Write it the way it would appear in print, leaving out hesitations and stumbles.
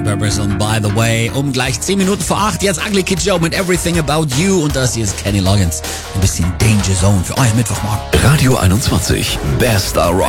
Peppers und By the Way. Um gleich 10 Minuten vor 8. Jetzt Ugly Kid Joe mit Everything About You. Und das hier ist Kenny Loggins. Ein bisschen Danger Zone für euren Mittwochmorgen. Radio 21. Best Star Rock.